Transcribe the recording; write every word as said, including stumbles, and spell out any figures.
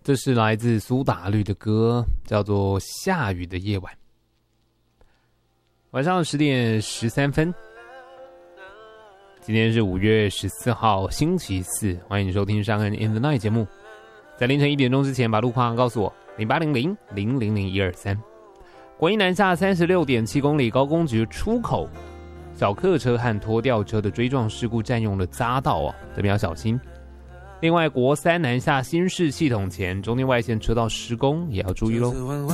这是来自苏打绿的歌，叫做《下雨的夜晚》。晚上十点十三分，今天是五月十四号，星期四，欢迎收听上恩 in the night 节目。在凌晨一点钟之前，把路况告诉我，零八零零零零零一二三。国一南下三十六点七公里，高公局出口，小客车和拖吊车的追撞事故占用了匝道啊，这边要小心。另外，国三南下新市系统前，中间外线车道施工也要注意喽。